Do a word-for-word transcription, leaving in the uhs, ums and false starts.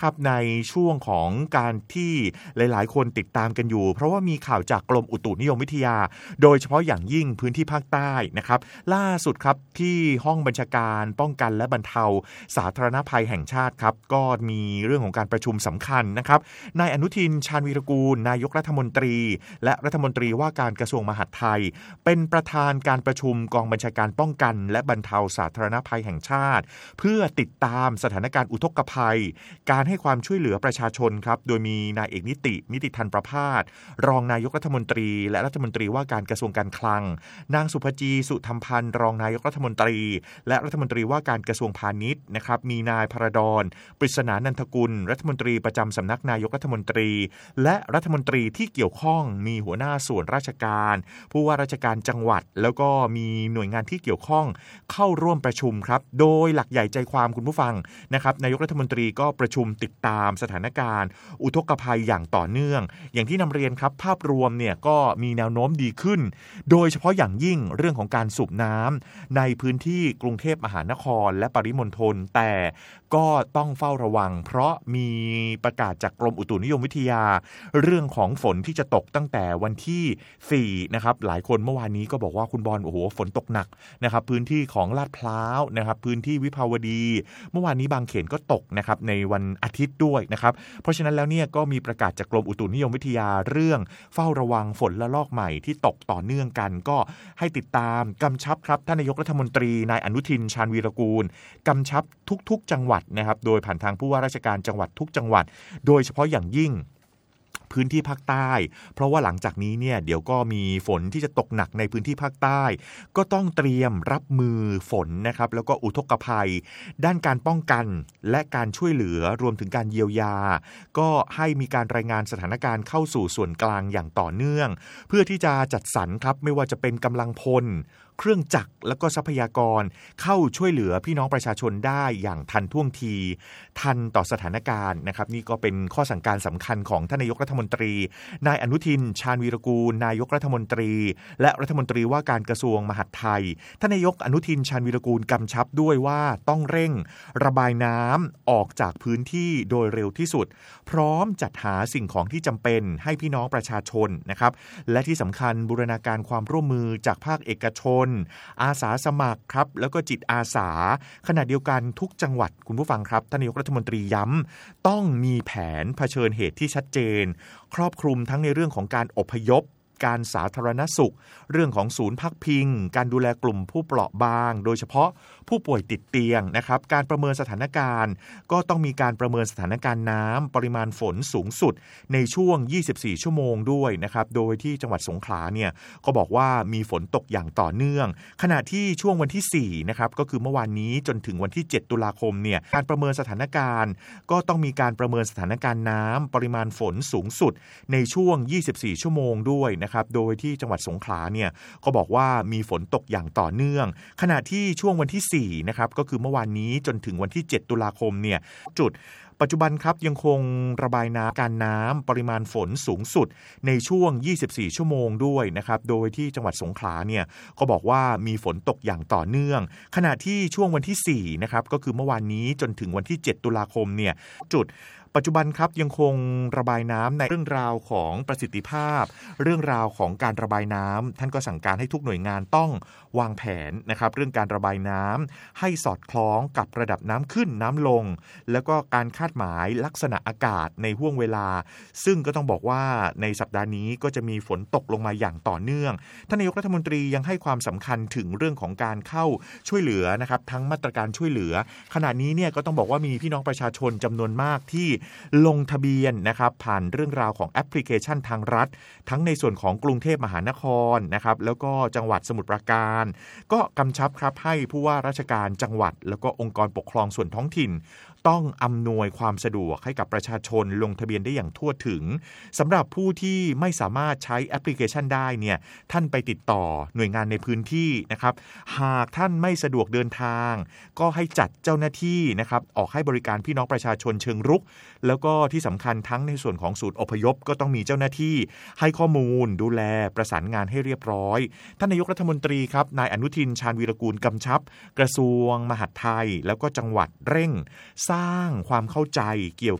ครับในช่วงของการที่หลายๆคนติดตามกันอยู่เพราะว่ามีข่าวจากกรมอุตุนิยมวิทยาโดยเฉพาะอย่างยิ่งพื้นที่ภาคใต้นะครับล่าสุดครับที่ห้องบัญชาการป้องกันและบรรเทาสาธารณภัยแห่งชาติครับก็มีเรื่องของการประชุมสำคัญนะครับนายอนุทินชาญวีรกูลนายกรัฐมนตรีและรัฐมนตรีว่าการกระทรวงมหาดไทยเป็นประธานการประชุมกองบัญชาการป้องกันและบรรเทาสาธารณภัยแห่งชาติเพื่อติดตามสถานการณ์อุทกภัยการให้ความช่วยเหลือประชาชนครับโดยมีนายเอกนิตินิติธันประภาสรองนายกรัฐมนตรีและรัฐมนตรีว่าการกระทรวงการคลังนางสุภจีสุธรรมพันธ์รองนายกรัฐมนตรีและรัฐมนตรีว่าการกระทรวงพาณิชย์นะครับมีนายพรดลปริศนานันทกุลรัฐมนตรีประจำสำนักนายกรัฐมนตรีและรัฐมนตรีที่เกี่ยวข้องมีหัวหน้าส่วนราชการผู้ว่าราชการจังหวัดแล้วก็มีหน่วยงานที่เกี่ยวข้องเข้าร่วมประชุมครับโดยหลักใหญ่ใจความคุณผู้ฟังนะครับนายกรัฐมนตรีก็ประชุมติดตามสถานการณ์อุทกภัยอย่างต่อเนื่องอย่างที่นำเรียนครับภาพรวมเนี่ยก็มีแนวโน้มดีขึ้นโดยเฉพาะอย่างยิ่งเรื่องของการสูบน้ำในพื้นที่กรุงเทพมหานครและปริมณฑลแต่ก็ต้องเฝ้าระวังเพราะมีประกาศจากกรมอุตุนิยมวิทยาเรื่องของฝนที่จะตกตั้งแต่วันที่สี่นะครับหลายคนเมื่อวานนี้ก็บอกว่าคุณบอลโอ้โหฝนตกหนักนะครับพื้นที่ของลาดพร้าวนะครับพื้นที่วิภาวดีเมื่อวานนี้บางเขนก็ตกนะครับในวันอาทิตย์ด้วยนะครับเพราะฉะนั้นแล้วเนี่ยก็มีประกาศจากกรมอุตุนิยมวิทยาเรื่องเฝ้าระวังฝนละลอกใหม่ที่ตกต่อเนื่องกันก็ให้ติดตามกำชับครับท่านนายกรัฐมนตรีนายอนุทินชาญวีรกูลกำชับทุกๆจังหวัดนะครับโดยผ่านทางผู้ว่าราชการจังหวัดทุกจังหวัดโดยเฉพาะอย่างยิ่งพื้นที่ภาคใต้เพราะว่าหลังจากนี้เนี่ยเดี๋ยวก็มีฝนที่จะตกหนักในพื้นที่ภาคใต้ก็ต้องเตรียมรับมือฝนนะครับแล้วก็อุทกภัยด้านการป้องกันและการช่วยเหลือรวมถึงการเยียวยาก็ให้มีการรายงานสถานการณ์เข้าสู่ส่วนกลางอย่างต่อเนื่องเพื่อที่จะจัดสรรครับไม่ว่าจะเป็นกำลังพลเครื่องจักรและก็ทรัพยากรเข้าช่วยเหลือพี่น้องประชาชนได้อย่างทันท่วงทีทันต่อสถานการณ์นะครับนี่ก็เป็นข้อสั่งการสำคัญของท่านนายกรัฐมนตรีนายอนุทินชาญวีรกูลนายกรัฐมนตรีและรัฐมนตรีว่าการกระทรวงมหาดไทยท่านนายกอนุทินชาญวีรกูลกำชับด้วยว่าต้องเร่งระบายน้ำออกจากพื้นที่โดยเร็วที่สุดพร้อมจัดหาสิ่งของที่จำเป็นให้พี่น้องประชาชนนะครับและที่สำคัญบูรณาการความร่วมมือจากภาคเอกชนอาสาสมัครครับแล้วก็จิตอาสาขณะเดียวกันทุกจังหวัดคุณผู้ฟังครับท่านนายกรัฐมนตรีย้ำต้องมีแผนเผชิญเหตุที่ชัดเจนครอบคลุมทั้งในเรื่องของการอพยพการสาธารณสุขเรื่องของศูนย์พักพิงการดูแลกลุ่มผู้เปราะบางโดยเฉพาะผู้ป่วยติดเตียงนะครับการประเมินสถานการณ์ก็ต้องมีการประเมินสถานการณ์น้ำปริมาณฝนสูงสุดในช่วงยี่สิบสี่ชั่วโมงด้วยนะครับโดยที่จังหวัดสงขลาเนี่ยก็บอกว่ามีฝนตกอย่างต่อเนื่องขณะที่ช่วงวันที่สี่นะครับก็คือเมื่อวานนี้จนถึงวันที่เจ็ดตุลาคมเนี่ยการประเมินสถานการณ์ก็ต้องมีการประเมินสถานการณ์น้ำปริมาณฝนสูงสุดในช่วงยี่สิบสี่ชั่วโมงด้วยนะครับโดยที่จังหวัดสงขลาเนี่ยก็บอกว่ามีฝนตกอย่างต่อเนื่องขณะที่ช่วงวันที่สี่นะครับก็คือเมื่อวานนี้จนถึงวันที่เจ็ดตุลาคมเนี่ยจุดปัจจุบันครับยังคงระบายน้ำการน้ำปริมาณฝนสูงสุดในช่วงยี่สิบสี่ชั่วโมงด้วยนะครับโดยที่จังหวัดสงขลาเนี่ยก็บอกว่ามีฝนตกอย่างต่อเนื่องขณะที่ช่วงวันที่สี่นะครับก็คือเมื่อวานนี้จนถึงวันที่เจ็ดตุลาคมเนี่ยจุดปัจจุบันครับยังคงระบายน้ำในเรื่องราวของประสิทธิภาพเรื่องราวของการระบายน้ำท่านก็สั่งการให้ทุกหน่วยงานต้องวางแผนนะครับเรื่องการระบายน้ำให้สอดคล้องกับระดับน้ำขึ้นน้ำลงแล้วก็การคาดหมายลักษณะอากาศในห่วงเวลาซึ่งก็ต้องบอกว่าในสัปดาห์นี้ก็จะมีฝนตกลงมาอย่างต่อเนื่องท่านนายกรัฐมนตรียังให้ความสำคัญถึงเรื่องของการเข้าช่วยเหลือนะครับทั้งมาตรการช่วยเหลือขณะนี้เนี่ยก็ต้องบอกว่ามีพี่น้องประชาชนจำนวนมากที่ลงทะเบียนนะครับผ่านเรื่องราวของแอปพลิเคชันทางรัฐทั้งในส่วนของกรุงเทพมหานครนะครับแล้วก็จังหวัดสมุทรปราการก็กำชับครับให้ผู้ว่าราชการจังหวัดแล้วก็องค์กรปกครองส่วนท้องถิ่นต้องอำนวยความสะดวกให้กับประชาชนลงทะเบียนได้อย่างทั่วถึงสำหรับผู้ที่ไม่สามารถใช้แอปพลิเคชันได้เนี่ยท่านไปติดต่อหน่วยงานในพื้นที่นะครับหากท่านไม่สะดวกเดินทางก็ให้จัดเจ้าหน้าที่นะครับออกให้บริการพี่น้องประชาชนเชิงรุกแล้วก็ที่สำคัญทั้งในส่วนของศูนย์อพยพก็ต้องมีเจ้าหน้าที่ให้ข้อมูลดูแลประสานงานให้เรียบร้อยท่านนายกรัฐมนตรีครับนายอนุทินชาญวีรกูลกำชับกระทรวงมหาดไทยแล้วก็จังหวัดเร่งสร้างความเข้าใจเกี่ยว